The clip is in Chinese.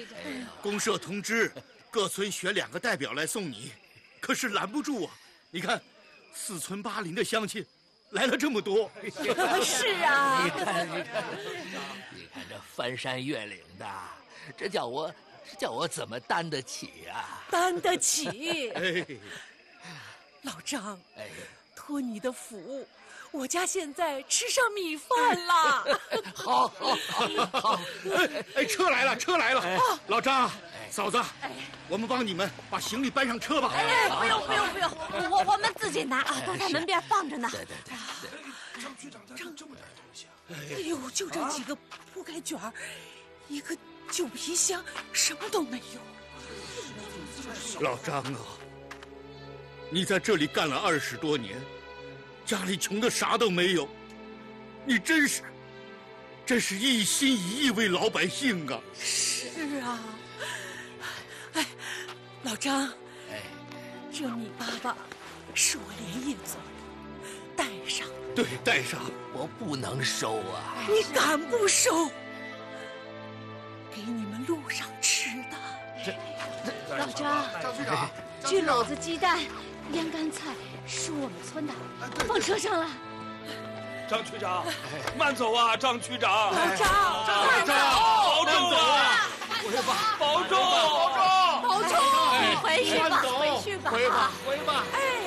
公社通知，各村选2个代表来送你，可是拦不住啊！你看，4村8邻的乡亲来了这么多。 是啊， 你看这翻山越岭的，这叫我怎么担得起呀？ 担得起。 哎， 老张， 哎， 托你的福，我家现在吃上米饭了。 好。 哎，车来了，车来了！老张，嫂子，我们帮你们把行李搬上车吧。 哎，不用，我们自己拿啊，都在门边放着呢。 对。 张区长这么点东西啊！ 哎呦，就这几个铺盖卷儿，一个旧皮箱，什么都没有。 老张啊，你在这里干了20多年，家里穷的啥都没有，你真是一心一意为老百姓啊！ 是啊，哎，老张，这米粑粑是我连夜做的，带上。 对，带上。 我不能收啊！ 你敢不收？给你们路上吃的。 老张， 张区长， 这篓子鸡蛋、腌干菜是我们村的，放车上了。 张区长，慢走啊，张区长。 老张， 保重啊！保重！ 保重！回去吧，回去吧。 回吧。 哎。